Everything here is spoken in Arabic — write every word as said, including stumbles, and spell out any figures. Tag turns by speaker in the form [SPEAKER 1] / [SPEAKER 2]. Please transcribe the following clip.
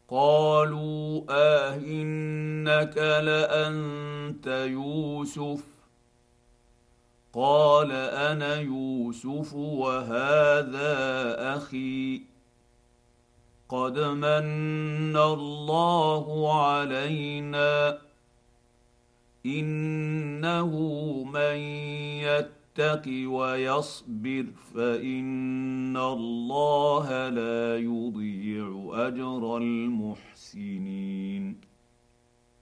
[SPEAKER 1] قالوا آه إنك لأنت يوسف. قال أنا يوسف وهذا أخي قد من الله علينا إنه من يتق ويصبر فإن الله لا يضيع أجر المحسنين.